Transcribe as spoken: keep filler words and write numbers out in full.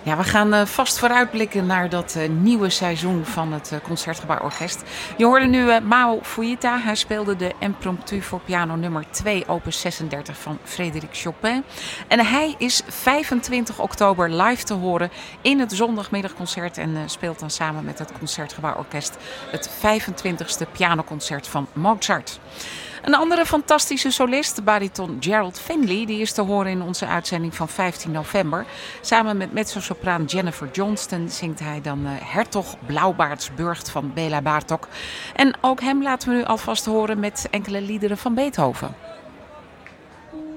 Ja, we gaan uh, vast vooruitblikken naar dat uh, nieuwe seizoen van het uh, Concertgebouworkest. Je hoorde nu uh, Mao Fujita. Hij speelde de Impromptu voor piano nummer twee, opus zesendertig van Frédéric Chopin. En hij is vijfentwintig oktober live te horen in het zondagmiddagconcert en uh, speelt dan samen met het Concertgebouworkest het vijfentwintigste pianoconcert van Mozart. Een andere fantastische solist, bariton Gerald Finley, die is te horen in onze uitzending van vijftien november. Samen met mezzosopraan Jennifer Johnston zingt hij dan uh, Hertog Blauwbaardsburgt van Béla Bartók. En ook hem laten we nu alvast horen met enkele liederen van Beethoven.